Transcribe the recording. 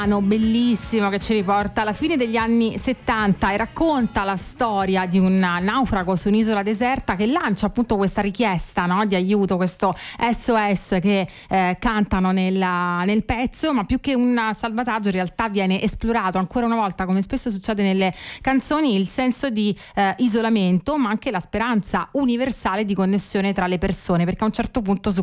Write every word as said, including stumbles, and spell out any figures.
Bellissimo, che ci riporta alla fine degli anni settanta e racconta la storia di un naufrago su un'isola deserta che lancia appunto questa richiesta, no, di aiuto, questo S O S che eh, cantano nella, nel pezzo, ma più che un salvataggio in realtà viene esplorato ancora una volta, come spesso succede nelle canzoni, il senso di eh, isolamento, ma anche la speranza universale di connessione tra le persone, perché a un certo punto su